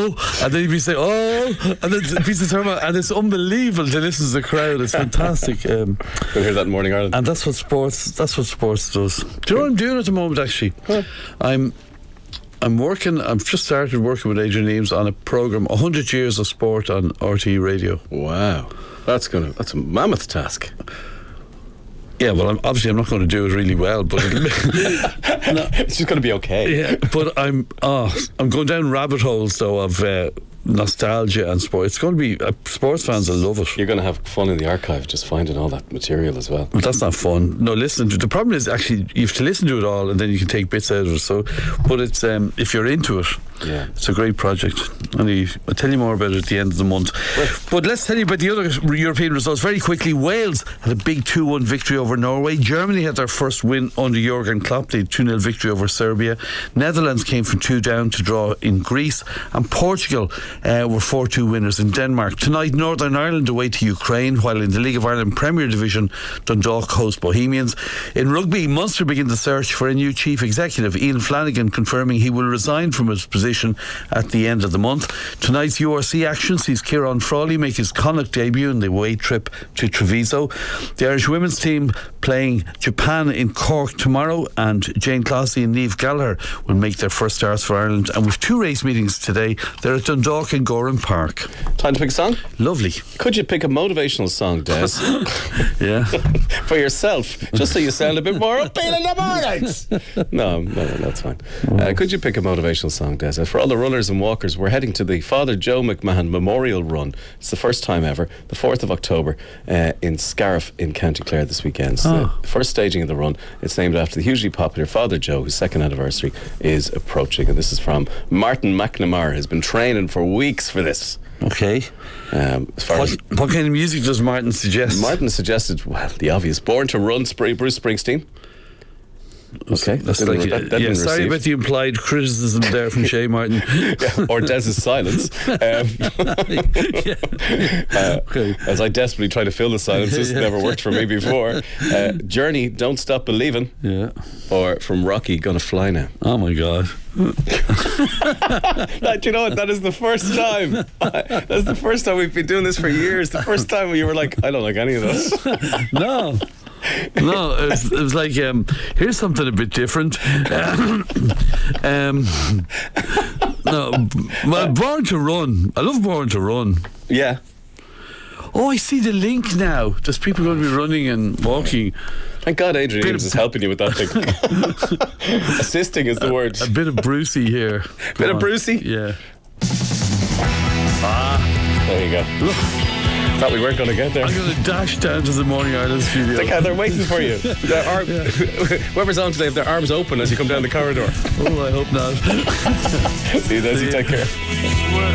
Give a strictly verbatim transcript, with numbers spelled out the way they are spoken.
oh, and then he'd be saying, oh, and then a piece of term, and it's unbelievable to listen to the crowd. It's fantastic. Um, We'll hear that in Morning Ireland. and that's what sports. That's what sports does. Do you know what I'm doing at the moment? Actually, Huh. I'm. I'm working. I've just started working with Adrian Eames on a program, one hundred years of sport on R T E Radio. Wow, that's gonna that's a mammoth task. Yeah, well, I'm, obviously I'm not going to do it really well, but it'll be, no, It's just going to be okay. yeah, but I'm oh, I'm going down rabbit holes though of uh, nostalgia and sport. It's going to be uh, sports fans will love it. You're going to have fun in the archive just finding all that material as well. But that's not fun. No, listen to the problem is actually you have to listen to it all and then you can take bits out of it. So, but it's um, if you're into it, Yeah. it's a great project. And he- I'll tell you more about it at the end of the month. But let's tell you about the other European results very quickly. Wales had a big two one victory over Norway. Germany had their first win under Jurgen Klopp. They had two nil victory over Serbia. Netherlands came from two down to draw in Greece. And Portugal uh, were four two winners in Denmark. Tonight, Northern Ireland away to Ukraine, while in the League of Ireland Premier Division, Dundalk host Bohemians. In rugby, Munster begin the search for a new chief executive. Ian Flanagan confirming he will resign from his position at the end of the month. Tonight's U R C action sees Kieran Frawley make his Connacht debut in the away trip to Treviso. The Irish women's team playing Japan in Cork tomorrow, and Jane Clossy and Niamh Gallagher will make their first starts for Ireland. And with two race meetings today, they're at Dundalk and Goran Park. Time to pick a song? Lovely. Could you pick a motivational song, Des? Yeah. For yourself, just so you sound a bit more upbeat in the mornings. No, no, no, that's fine. Uh, could you pick a motivational song, Des? Uh, For all the runners and walkers, we're heading to the Father Joe McMahon Memorial Run. It's the first time ever, the fourth of October, uh, in Scariff in County Clare this weekend. So Oh. the first staging of the run. It's named after the hugely popular Father Joe, whose second anniversary is approaching. And this is from Martin McNamara, who's been training for weeks for this. Okay. Um, as far What, as what kind of music does Martin suggest? Martin suggested, well, the obvious, Born to Run, Spr- Bruce Springsteen. Okay, That's Didn't- like, that- that yeah, didn't sorry receive. about the implied criticism there from Shay Martin. Yeah, or Des's silence. Um, Yeah. uh, Okay. As I desperately try to fill the silence, this has Yeah. never worked for me before. Uh, Journey, Don't Stop Believing, Yeah. or from Rocky, Gonna Fly Now. Oh my God. That, you know what? That is the first time. That's the first time we've been doing this for years. The first time when you were like, I don't like any of those. No. No, it was, it was like, um, here's something a bit different. Um, um, no, well, Born to Run. I love Born to Run. Yeah. Oh, I see the link now. There's people going to be running and walking. Thank God Adrian Bit Eames of- is helping you with that thing. Assisting is the word. A bit of Brucey here. Go Bit of on. Brucey? Yeah. There you go. Look, Thought we weren't going to get there. I'm going to dash down to the Morning Ireland studio. They can't, they're waiting for you. Their arm, whoever's on today have their arms open as you come down the corridor. Oh, I hope not. See you, Desi. Take care.